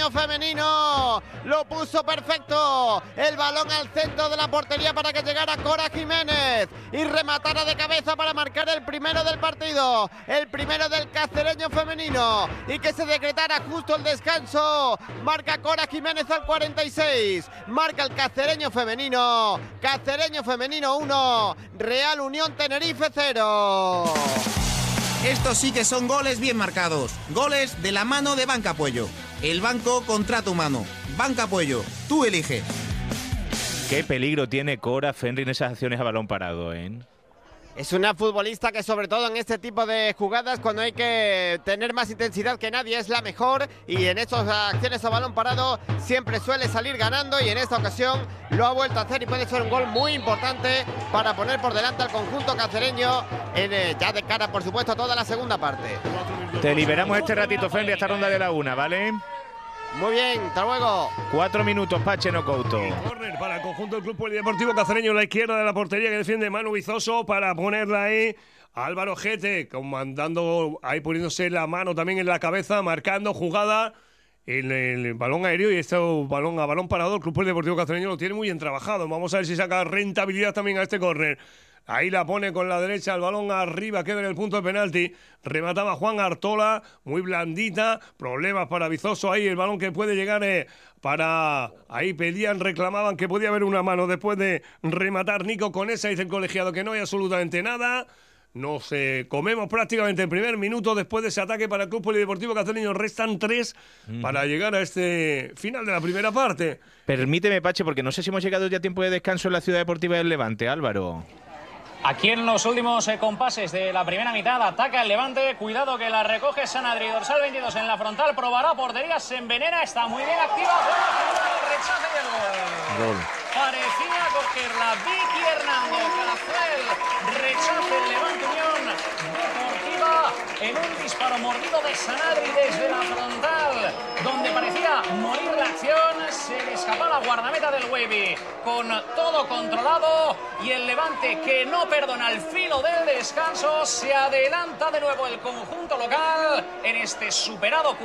Cacereño femenino lo puso perfecto, el balón al centro de la portería para que llegara Cora Jiménez y rematara de cabeza para marcar el primero del partido, el primero del Cacereño femenino, y que se decretara justo el descanso. Marca Cora Jiménez al 46, marca el Cacereño femenino 1, Real Unión Tenerife 0. Estos sí que son goles bien marcados. Goles de la mano de Banca Puello. El banco contra tu mano. Banca Puello, tú eliges. Qué peligro tiene Cora Fenry en esas acciones a balón parado, ¿eh? Es una futbolista que sobre todo en este tipo de jugadas, cuando hay que tener más intensidad que nadie, es la mejor, y en estas acciones a balón parado siempre suele salir ganando, y en esta ocasión lo ha vuelto a hacer y puede ser un gol muy importante para poner por delante al conjunto cacereño ya de cara, por supuesto, a toda la segunda parte. Te liberamos este ratito, Fenry, esta ronda de la una, ¿vale? Muy bien, hasta luego. 4 minutos, Pache no Couto. Corner para el conjunto del Club Polideportivo Cacereño en la izquierda de la portería, que defiende Manu Vizoso para ponerla ahí. Álvaro Gete comandando ahí, poniéndose la mano también en la cabeza, marcando jugada en el balón aéreo, y este balón a balón parado el Club Polideportivo Cacereño lo tiene muy bien trabajado. Vamos a ver si saca rentabilidad también a este córner. Ahí la pone con la derecha, el balón arriba, queda en el punto de penalti. Remataba Juan Artola, muy blandita. Problemas para Vizoso ahí, el balón que puede llegar para... Ahí pedían, reclamaban que podía haber una mano después de rematar Nico con esa. Dice el colegiado que no hay absolutamente nada. Nos comemos prácticamente el primer minuto después de ese ataque para el Club Polideportivo Cacereño. Restan 3 para llegar a este final de la primera parte. Permíteme, Pache, porque no sé si hemos llegado ya a tiempo de descanso en la Ciudad Deportiva del Levante, Álvaro. Aquí en los últimos compases de la primera mitad ataca el Levante, cuidado que la recoge Sanadri, dorsal 22 en la frontal, probará portería, se envenena, está muy bien activa, el rechace y el gol. Parecía cogerla Vicky Hernández, Carazuel, rechace el Levante Unión Deportiva en un disparo mordido de Sanadri desde la frontal, donde parecía morir la acción, se le escapó la guardameta del Wavy, con todo controlado, y el Levante, que no perdona el filo del descanso, se adelanta de nuevo el conjunto local en este superado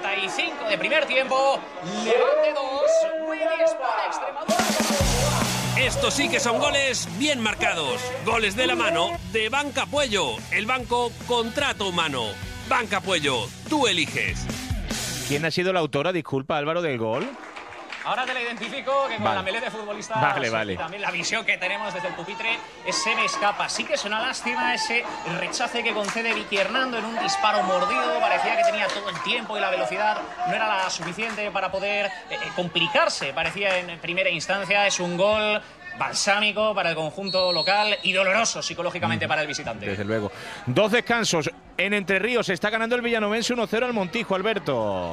45 de primer tiempo. Levante 2, Willy Sport Extremadura. Estos sí que son goles bien marcados. Goles de la mano de Banca Puello. El banco contra tu mano. Banca Puello, tú eliges. ¿Quién ha sido la autora, disculpa, Álvaro, del gol? Ahora te la identifico, que con la melé de futbolista vale. Y también la visión que tenemos desde el pupitre, se me escapa. Sí que es una lástima ese rechace que concede Vicky Hernando en un disparo mordido. Parecía que tenía todo el tiempo y la velocidad no era la suficiente para poder complicarse. Parecía en primera instancia. Es un gol balsámico para el conjunto local y doloroso psicológicamente para el visitante. Desde luego. 2 descansos en Entre Ríos. Está ganando el villanovense 1-0 al Montijo, Alberto.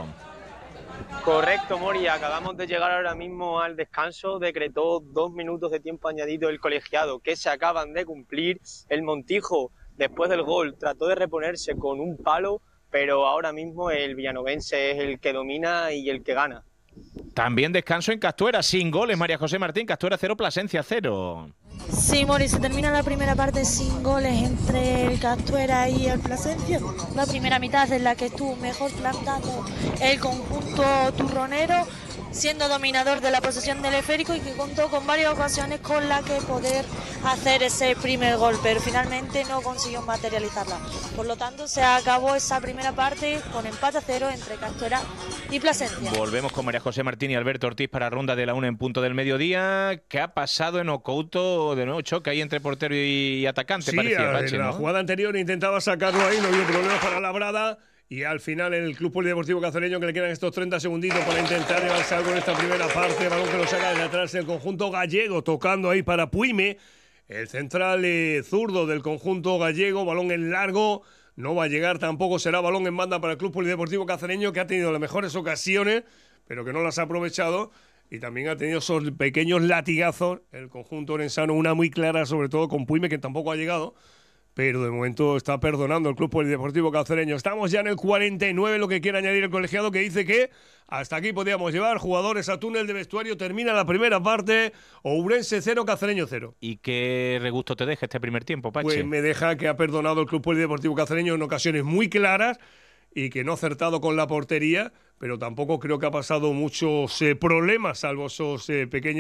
Correcto, Mori. Acabamos de llegar ahora mismo al descanso. Decretó 2 minutos de tiempo añadido el colegiado, que se acaban de cumplir. El Montijo, después del gol, trató de reponerse con un palo, pero ahora mismo el villanovense es el que domina y el que gana. También descanso en Castuera, sin goles, María José Martín. Castuera 0, Plasencia 0. Sí, Mori, se termina la primera parte sin goles entre el Castuera y el Plasencia. La primera mitad en la que estuvo mejor plantado el conjunto turronero, siendo dominador de la posesión del esférico, y que contó con varias ocasiones con las que poder hacer ese primer gol, pero finalmente no consiguió materializarla. Por lo tanto, se acabó esa primera parte con empate a 0 entre Castuera y Plasencia. Volvemos con María José Martín y Alberto Ortiz para ronda de la 1 en punto del mediodía. ¿Qué ha pasado en Ocouto? De nuevo choque ahí entre portero y atacante, sí, parecía, Pache, en la ¿no? jugada anterior intentaba sacarlo ahí, no hubo problemas para Labrada. Y al final el Club Polideportivo Cacereño, que le quedan estos 30 segunditos para intentar llevarse algo en esta primera parte. Balón que lo saca desde atrás el conjunto gallego, tocando ahí para Puime, el central zurdo del conjunto gallego. Balón en largo, no va a llegar tampoco, será balón en banda para el Club Polideportivo Cacereño, que ha tenido las mejores ocasiones, pero que no las ha aprovechado. Y también ha tenido esos pequeños latigazos el conjunto orensano, una muy clara sobre todo con Puime, que tampoco ha llegado. Pero de momento está perdonando el Club Polideportivo Cacereño. Estamos ya en el 49, lo que quiere añadir el colegiado, que dice que hasta aquí podíamos llevar jugadores a túnel de vestuario. Termina la primera parte, Ourense 0, Cacereño 0. ¿Y qué regusto te deja este primer tiempo, Pache? Pues me deja que ha perdonado el Club Polideportivo Cacereño en ocasiones muy claras y que no ha acertado con la portería, pero tampoco creo que ha pasado muchos problemas, salvo esas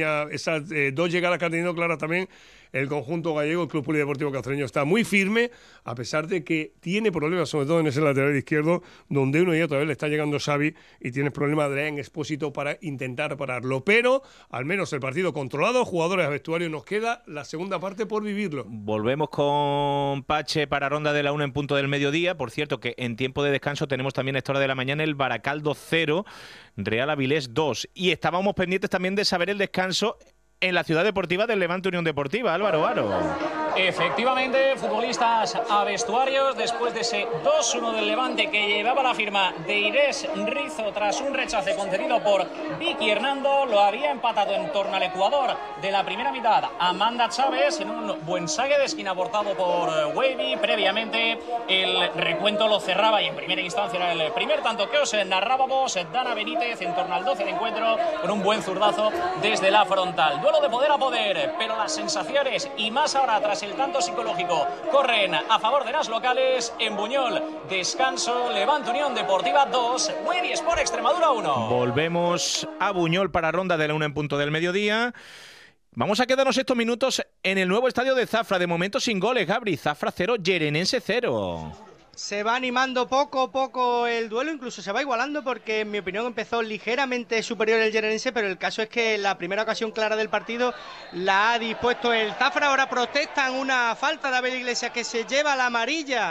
dos llegadas que ha tenido claras también el conjunto gallego. El Club Polideportivo Cacereño está muy firme, a pesar de que tiene problemas, sobre todo en ese lateral izquierdo, donde uno ya todavía le está llegando Xavi y tiene problemas de Adrián Expósito para intentar pararlo. Pero al menos el partido controlado, jugadores a vestuario, nos queda la segunda parte por vivirlo. Volvemos con Pache para ronda de la 1 en punto del mediodía. Por cierto, que en tiempo de descanso tenemos también a esta hora de la mañana el Baracaldo 0, Real Avilés 2. Y estábamos pendientes también de saber el descanso en la ciudad deportiva del Levante Unión Deportiva. Álvaro Aro. Efectivamente, futbolistas a vestuarios después de ese 2-1 del Levante que llevaba la firma de Irés Rizo tras un rechace concedido por Vicky Hernando. Lo había empatado en torno al Ecuador de la primera mitad Amanda Chávez en un buen saque de esquina abortado por Wavy. Previamente el recuento lo cerraba y en primera instancia era el primer tanto que os narrábamos. Dana Benítez en torno al 12 de encuentro con un buen zurdazo desde la frontal. Duelo de poder a poder, pero las sensaciones y más ahora tras el tanto psicológico corren a favor de las locales. En Buñol, descanso, Levante Unión Deportiva 2, Wavy Sport Extremadura 1. Volvemos a Buñol para ronda de la 1 en punto del mediodía. Vamos a quedarnos estos minutos en el nuevo estadio de Zafra, de momento sin goles, Gabri. Zafra 0, Yerenense 0. Se va animando poco a poco el duelo, incluso se va igualando porque en mi opinión empezó ligeramente superior el Yerenense, pero el caso es que la primera ocasión clara del partido la ha dispuesto el Zafra. Ahora protestan una falta de Abel Iglesias que se lleva la amarilla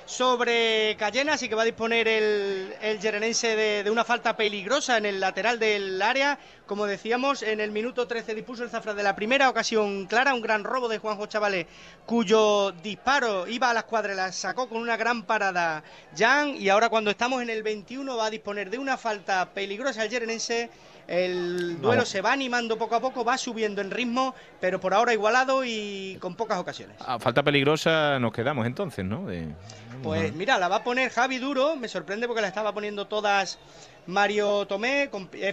sobre Cayena, así que va a disponer el Yerenense de una falta peligrosa en el lateral del área. Como decíamos, en el minuto 13 dispuso el Zafra de la primera ocasión clara, un gran robo de Juanjo Chavales, cuyo disparo iba a la escuadra, la sacó con una gran parada Jan, y ahora cuando estamos en el 21 va a disponer de una falta peligrosa el Yerenense. El duelo se va animando poco a poco, va subiendo en ritmo, pero por ahora igualado y con pocas ocasiones. A falta peligrosa nos quedamos entonces, ¿no? Pues mira, la va a poner Javi Duro, me sorprende porque la estaba poniendo todas Mario Tomé,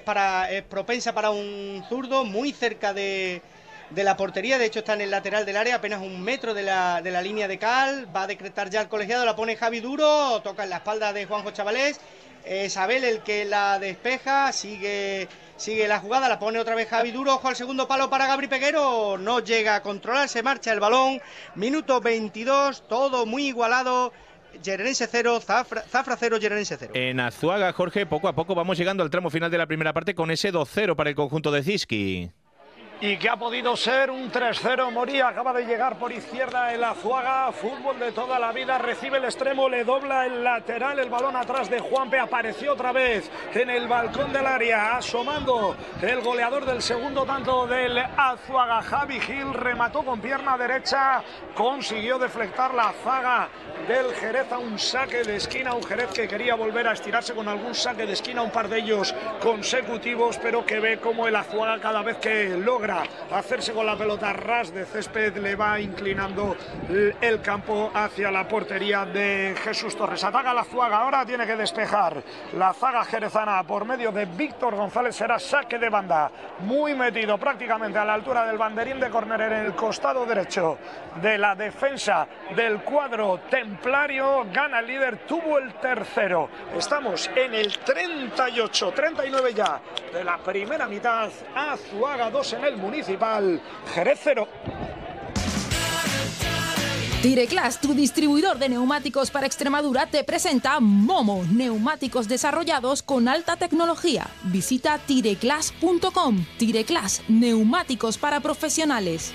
es propensa para un zurdo, muy cerca de la portería, de hecho está en el lateral del área, apenas 1 metro de la línea de cal. Va a decretar ya el colegiado, la pone Javi Duro, toca en la espalda de Juanjo Chavalés. Es Abel el que la despeja, sigue la jugada, la pone otra vez Javi Duro, ojo al segundo palo para Gabri Peguero, no llega a controlar, se marcha el balón, minuto 22, todo muy igualado. Yerenense 0, Zafra 0, Yerenense 0. En Azuaga, Jorge, poco a poco vamos llegando al tramo final de la primera parte con ese 2-0 para el conjunto de Ziski. Y que ha podido ser un 3-0. Moría acaba de llegar por izquierda el Azuaga, fútbol de toda la vida, recibe el extremo, le dobla el lateral, el balón atrás de Juanpe, apareció otra vez en el balcón del área, asomando el goleador del segundo tanto del Azuaga, Javi Gil, remató con pierna derecha, consiguió deflectar la zaga del Jerez a un saque de esquina, un Jerez que quería volver a estirarse con algún saque de esquina, un par de ellos consecutivos, pero que ve como el Azuaga cada vez que logra hacerse con la pelota ras de césped le va inclinando el campo hacia la portería de Jesús Torres. Ataca la Azuaga, ahora tiene que despejar la zaga jerezana por medio de Víctor González, será saque de banda, muy metido prácticamente a la altura del banderín de córner en el costado derecho de la defensa del cuadro templario. Gana el líder, tuvo el tercero. Estamos en el 38-39 ya de la primera mitad. Azuaga 2 en el Municipal, Jerez 0. Tireclass, tu distribuidor de neumáticos para Extremadura, te presenta Momo, neumáticos desarrollados con alta tecnología. Visita tireclass.com. Tireclass, neumáticos para profesionales.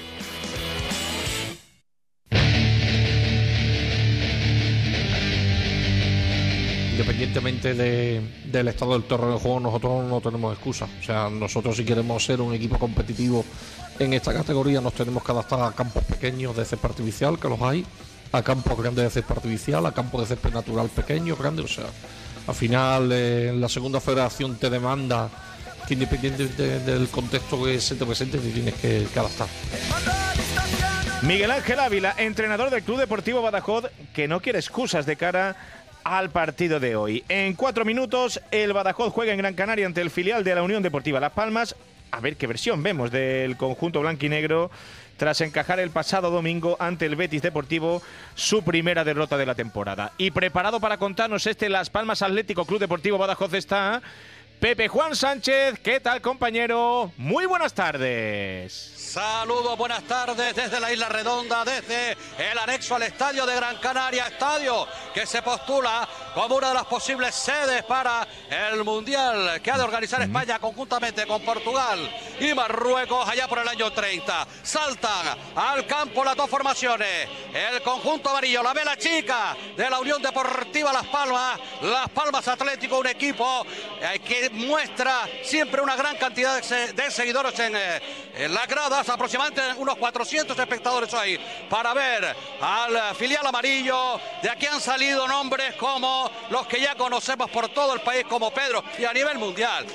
Independientemente del estado del terreno de juego, nosotros no tenemos excusa. O sea, nosotros si queremos ser un equipo competitivo en esta categoría nos tenemos que adaptar a campos pequeños de césped artificial, que los hay, a campos grandes de césped artificial, a campos de césped natural pequeños, grandes. O sea, al final la segunda federación te demanda que independientemente del contexto que se te presente te tienes que adaptar. Miguel Ángel Ávila, entrenador del Club Deportivo Badajoz, que no quiere excusas de cara al partido de hoy. En 4 minutos, el Badajoz juega en Gran Canaria ante el filial de la Unión Deportiva Las Palmas. a ver qué versión vemos del conjunto blanquinegro tras encajar el pasado domingo ante el Betis Deportivo su primera derrota de la temporada. Y preparado para contarnos Las Palmas Atlético Club Deportivo Badajoz está Pepe Juan Sánchez. ¿Qué tal, compañero? Muy buenas tardes. Saludos, buenas tardes desde la Isla Redonda, desde el anexo al estadio de Gran Canaria, estadio que se postula como una de las posibles sedes para el Mundial que ha de organizar España conjuntamente con Portugal y Marruecos allá por el año 30. Saltan al campo las dos formaciones, el conjunto amarillo, la vela chica de la Unión Deportiva Las Palmas Atlético, un equipo que muestra siempre una gran cantidad de seguidores en las gradas, aproximadamente unos 400 espectadores ahí para ver al filial amarillo. De aquí han salido nombres como los que ya conocemos por todo el país, como Pedro, y a nivel mundial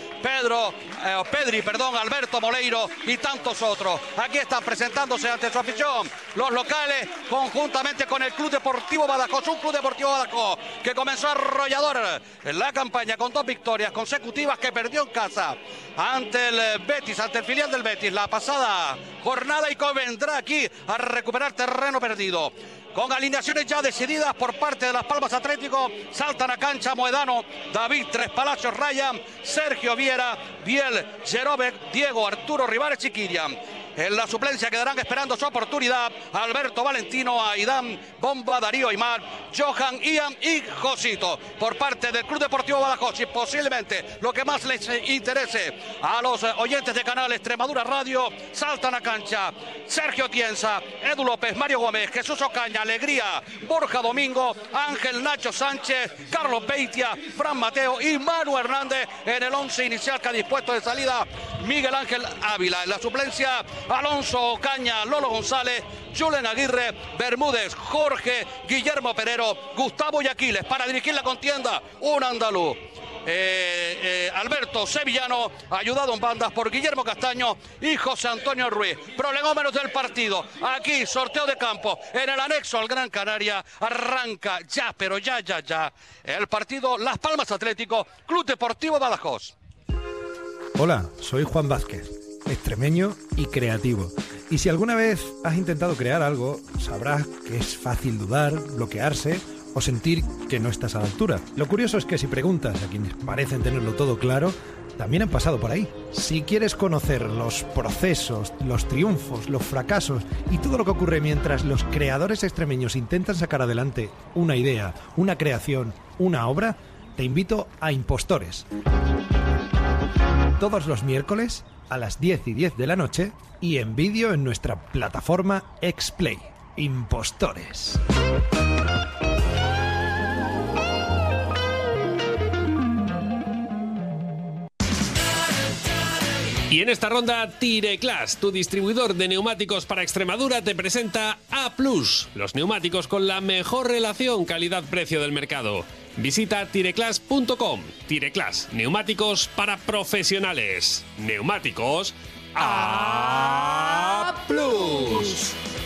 Pedri, Alberto Moleiro y tantos otros. Aquí están presentándose ante su afición los locales conjuntamente con el Club Deportivo Badajoz, un Club Deportivo Badajoz que comenzó arrollador en la campaña con 2 victorias consecutivas, que perdió en casa ante el Betis, ante el filial del Betis la pasada jornada, y que vendrá aquí a recuperar terreno perdido. Con alineaciones ya decididas por parte de Las Palmas Atlético, saltan a cancha Moedano, David Tres Palacios, Ryan, Sergio Viera, Biel, Jerobec, Diego, Arturo Rivares y Kirian. En la suplencia quedarán esperando su oportunidad Alberto Valentino, Aidán, Bomba, Darío Aymar, Johan, Ian y Josito. Por parte del Club Deportivo Badajoz, y posiblemente lo que más les interese a los oyentes de Canal Extremadura Radio, saltan a cancha Sergio Tienza, Edu López, Mario Gómez, Jesús Ocaña, Alegría, Borja Domingo, Ángel Nacho Sánchez, Carlos Beitia, Fran Mateo y Manu Hernández en el 11 inicial que ha dispuesto de salida Miguel Ángel Ávila. En la suplencia, Alonso Ocaña, Lolo González, Julen Aguirre, Bermúdez, Jorge, Guillermo Perero, Gustavo y Aquiles. Para dirigir la contienda, un andaluz, Alberto Sevillano, ayudado en bandas por Guillermo Castaño y José Antonio Ruiz. Prolegómenos del partido. Aquí, sorteo de campo en el anexo al Gran Canaria. Arranca ya, pero ya el partido Las Palmas Atlético, Club Deportivo Badajoz. Hola, soy Juan Vázquez, extremeño y creativo. Y si alguna vez has intentado crear algo, sabrás que es fácil dudar, bloquearse o sentir que no estás a la altura. Lo curioso es que si preguntas a quienes parecen tenerlo todo claro, también han pasado por ahí. Si quieres conocer los procesos, los triunfos, los fracasos y todo lo que ocurre mientras los creadores extremeños intentan sacar adelante una idea, una creación, una obra, te invito a Impostores. Todos los miércoles a las 10:10 de la noche y en vídeo en nuestra plataforma Xplay. Impostores. Y en esta ronda, Tireclass, tu distribuidor de neumáticos para Extremadura, te presenta A+, los neumáticos con la mejor relación calidad-precio del mercado. Visita tireclass.com. Tireclass, neumáticos para profesionales. Neumáticos A+.